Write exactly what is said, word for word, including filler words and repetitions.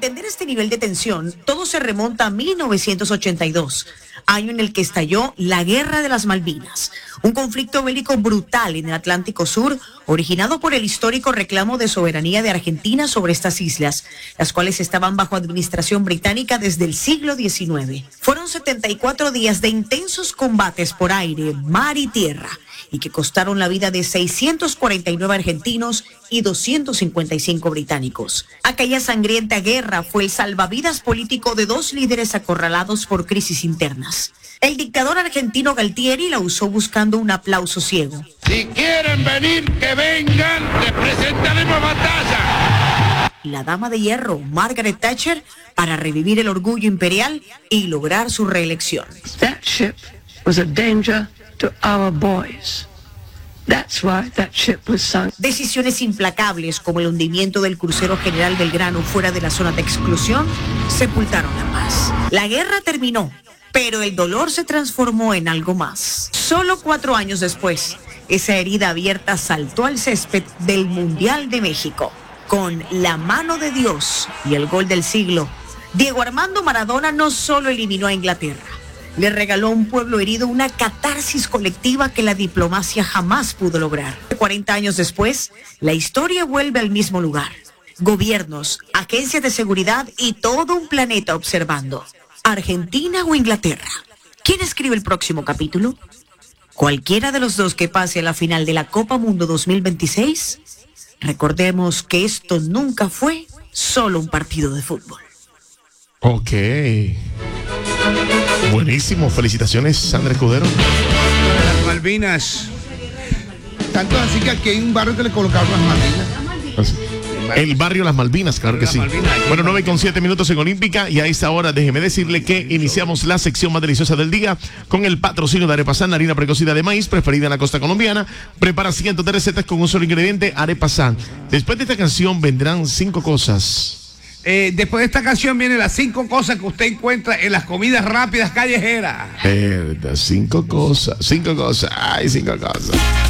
entender este nivel de tensión, todo se remonta a mil novecientos ochenta y dos, año en el que estalló la Guerra de las Malvinas, un conflicto bélico brutal en el Atlántico Sur, originado por el histórico reclamo de soberanía de Argentina sobre estas islas, las cuales estaban bajo administración británica desde el siglo diecinueve. Fueron setenta y cuatro días de intensos combates por aire, mar y tierra, y que costaron la vida de seiscientos cuarenta y nueve argentinos y doscientos cincuenta y cinco británicos. Aquella sangrienta guerra fue el salvavidas político de dos líderes acorralados por crisis internas. El dictador argentino Galtieri la usó buscando un aplauso ciego. Si quieren venir, que vengan, les presentaremos batalla. La dama de hierro, Margaret Thatcher, para revivir el orgullo imperial y lograr su reelección. That ship was a danger to our boys. That's why that ship was sunk. Decisiones implacables como el hundimiento del crucero General Belgrano fuera de la zona de exclusión sepultaron la paz. La guerra terminó, pero el dolor se transformó en algo más. Solo cuatro años después, esa herida abierta saltó al césped del Mundial de México. Con la mano de Dios y el gol del siglo, Diego Armando Maradona no solo eliminó a Inglaterra, le regaló a un pueblo herido una catarsis colectiva que la diplomacia jamás pudo lograr. cuarenta años después, la historia vuelve al mismo lugar. Gobiernos, agencias de seguridad y todo un planeta observando. ¿Argentina o Inglaterra? ¿Quién escribe el próximo capítulo? ¿Cualquiera de los dos que pase a la final de la Copa Mundo dos mil veintiséis? Recordemos que esto nunca fue solo un partido de fútbol. Ok. Buenísimo, felicitaciones, Sandra Escudero. Las Malvinas. Tanto así que aquí hay un barrio que le colocaron las Malvinas. El barrio Las Malvinas, claro que sí. Bueno, nueve con siete minutos en Olímpica y a esta hora déjeme decirle que iniciamos la sección más deliciosa del día con el patrocinio de Arepasan, harina precocida de maíz preferida en la costa colombiana. Prepara cientos de recetas con un solo ingrediente, Arepasan. Después de esta canción vendrán cinco cosas. Eh, después de esta canción vienen las cinco cosas que usted encuentra en las comidas rápidas callejeras. Eh, cinco cosas, cinco cosas, ay, cinco cosas.